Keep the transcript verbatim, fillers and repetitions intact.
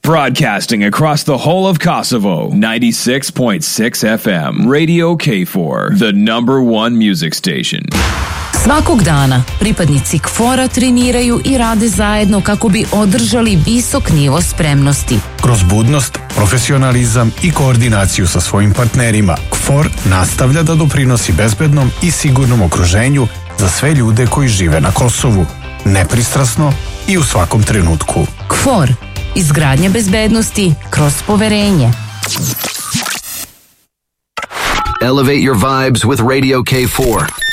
Broadcasting across the whole of Kosovo, ninety-six point six F M. Radio K four, the number one music station. Svakog dana pripadnici K F O R-a treniraju i rade zajedno kako bi održali visok nivo spremnosti. Kroz budnost, profesionalizam i koordinaciju sa svojim partnerima, K F O R nastavlja da doprinosi bezbednom i sigurnom okruženju za sve ljude koji žive na Kosovu, nepristrasno i u svakom trenutku. K F O R, izgradnja bezbednosti kroz poverenje. Elevate your vibes with Radio K four.